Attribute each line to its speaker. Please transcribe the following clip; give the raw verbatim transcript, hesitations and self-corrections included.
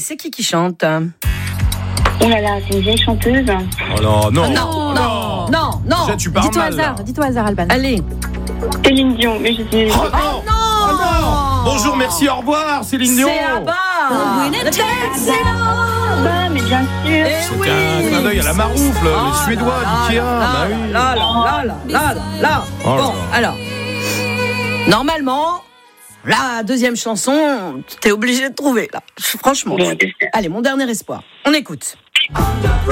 Speaker 1: c'est qui qui chante?
Speaker 2: Oh là là, c'est une vieille chanteuse.
Speaker 3: Oh là, non.
Speaker 1: Non, non, non, non.
Speaker 3: Déjà, tu parles
Speaker 4: Dis-toi
Speaker 3: mal,
Speaker 4: hasard,
Speaker 3: là.
Speaker 4: dis-toi hasard, Alban.
Speaker 1: Allez.
Speaker 2: Céline Dion, mais je suis.
Speaker 3: Oh non,
Speaker 1: non.
Speaker 3: Oh non. Bonjour, merci, au revoir, Céline Dion.
Speaker 1: C'est Abba.
Speaker 2: Bah, mais bien sûr.
Speaker 1: Eh
Speaker 3: C'était
Speaker 1: oui.
Speaker 3: un clin d'œil à la Maroufle,
Speaker 1: Oh
Speaker 3: les Suédois
Speaker 1: là
Speaker 3: d'Ikea.
Speaker 1: là
Speaker 3: Bah oui.
Speaker 1: là là là là là là.
Speaker 3: Oh là
Speaker 1: Bon,
Speaker 3: là.
Speaker 1: alors. Normalement, la deuxième chanson, t'es obligé de trouver, là. Franchement.
Speaker 2: Bon, j'espère.
Speaker 1: Allez, mon dernier espoir. On écoute.